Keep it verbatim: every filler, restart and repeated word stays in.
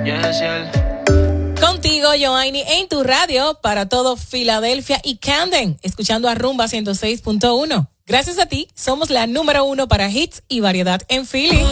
Contigo, Yoaini, en tu radio para todo Filadelfia y Camden, escuchando a Rumba ciento seis punto uno. Gracias a ti, somos la número uno para hits y variedad en Philly.